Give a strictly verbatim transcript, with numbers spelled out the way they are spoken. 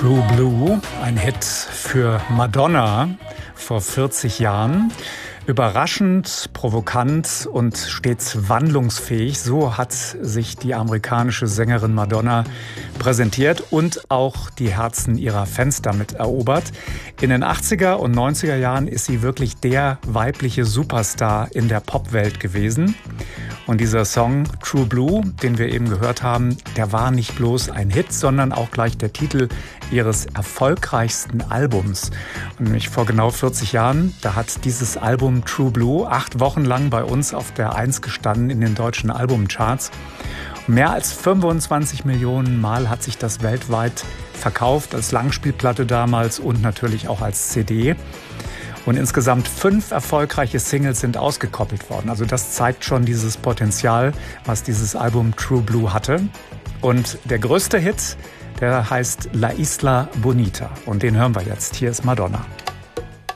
True Blue, ein Hit für Madonna vor vierzig Jahren. Überraschend, provokant und stets wandlungsfähig, so hat sich die amerikanische Sängerin Madonna präsentiert und auch die Herzen ihrer Fans damit erobert. In den achtziger und neunziger Jahren ist sie wirklich der weibliche Superstar in der Popwelt gewesen. Und dieser Song True Blue, den wir eben gehört haben, der war nicht bloß ein Hit, sondern auch gleich der Titel ihres erfolgreichsten Albums. Und nämlich vor genau vierzig Jahren, da hat dieses Album True Blue acht Wochen lang bei uns auf der Eins gestanden in den deutschen Albumcharts. Mehr als fünfundzwanzig Millionen Mal hat sich das weltweit verkauft, als Langspielplatte damals und natürlich auch als C D. Und insgesamt fünf erfolgreiche Singles sind ausgekoppelt worden. Also das zeigt schon dieses Potenzial, was dieses Album True Blue hatte. Und der größte Hit, der heißt La Isla Bonita. Und den hören wir jetzt. Hier ist Madonna.